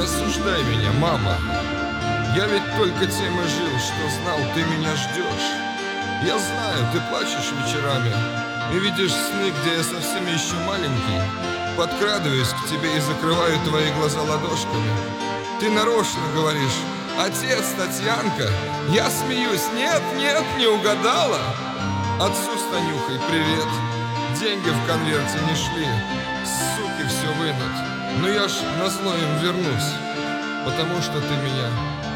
осуждай меня, мама. Я ведь только тем и жил, что знал, ты меня ждешь. Я знаю, ты плачешь вечерами и видишь сны, где я совсем еще маленький. Подкрадываюсь к тебе и закрываю твои глаза ладошками. Ты нарочно говоришь: отец, Татьянка. Я смеюсь: нет, нет, не угадала. Отцу с Танюхой привет. Деньги в конверте не шли, суки все вынут. Но я ж назло им вернусь, потому что ты меня